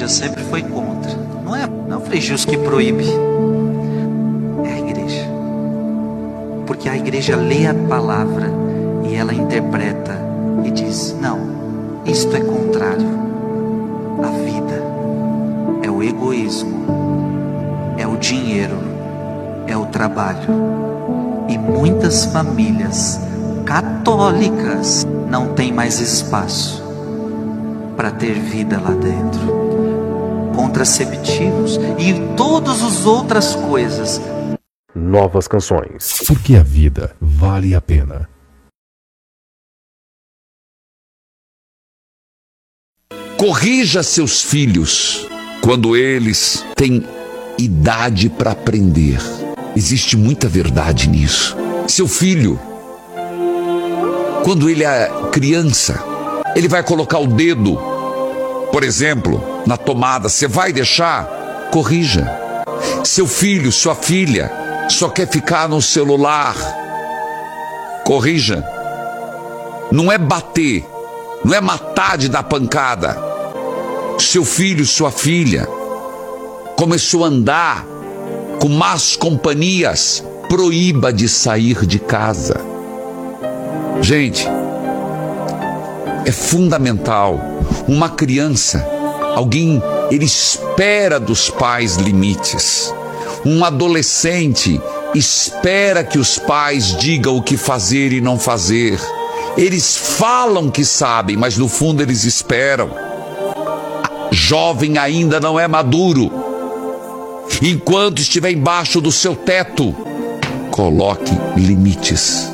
igreja sempre foi contra. Não é o Frei Gilson que proíbe, é a igreja. Porque a igreja lê a palavra e ela interpreta e diz: não, isto é contrário à vida. É o egoísmo, é o dinheiro, é o trabalho. E muitas famílias católicas não têm mais espaço para ter vida lá dentro. Contraceptivos e todas as outras coisas. Novas canções. Porque a vida vale a pena. Corrija seus filhos quando eles têm idade para aprender. Existe muita verdade nisso. Seu filho, quando ele é criança, ele vai colocar o dedo, por exemplo, na tomada. Você vai deixar? Corrija. Seu filho, sua filha, só quer ficar no celular. Corrija. Não é bater, não é matar de dar pancada. Seu filho, sua filha começou a andar com más companhias, proíba de sair de casa. Gente, é fundamental. Uma criança, ele espera dos pais limites. Um adolescente espera que os pais digam o que fazer e não fazer. Eles falam que sabem, mas no fundo eles esperam. Jovem ainda não é maduro. Enquanto estiver embaixo do seu teto, coloque limites.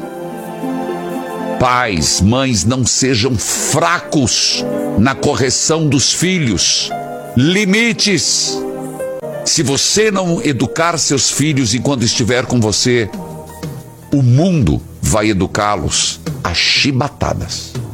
Pais, mães, não sejam fracos na correção dos filhos. Limites. Se você não educar seus filhos enquanto estiver com você, o mundo vai educá-los a chibatadas.